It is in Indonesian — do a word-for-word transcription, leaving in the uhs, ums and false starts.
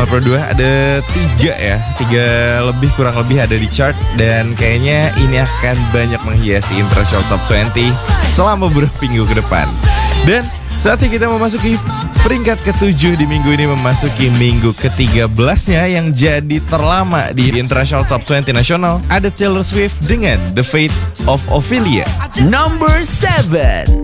lima puluh dua. Ada tiga ya, tiga lebih kurang lebih ada di chart. Dan kayaknya ini akan banyak menghiasi International Top dua puluh selama beberapa minggu ke depan. Dan saatnya kita memasuki peringkat ketujuh di minggu ini, memasuki minggu ke-tiga belasnya yang jadi terlama di International Top dua puluh nasional. Ada Taylor Swift dengan The Fate of Ophelia. Number seven.